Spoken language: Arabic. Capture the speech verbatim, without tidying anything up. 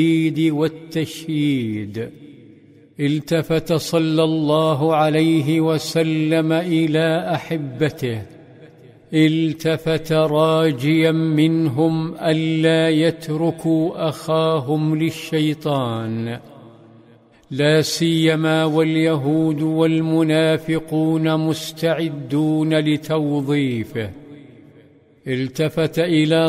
والتشييد. التفت صلى الله عليه وسلم إلى أحبته، التفت راجيا منهم ألا يتركوا أخاهم للشيطان، لا سيما واليهود والمنافقون مستعدون لتوظيفه. التفت إلى